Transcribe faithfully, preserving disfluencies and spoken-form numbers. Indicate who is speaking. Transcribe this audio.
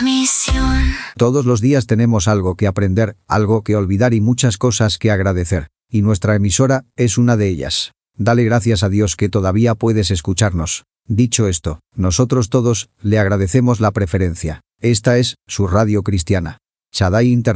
Speaker 1: transmisión.
Speaker 2: Todos los días tenemos algo que aprender, algo que olvidar y muchas cosas que agradecer. Y nuestra emisora es una de ellas. Dale gracias a Dios que todavía puedes escucharnos. Dicho esto, nosotros todos le agradecemos la preferencia. Esta es su radio cristiana. Shaddai Inter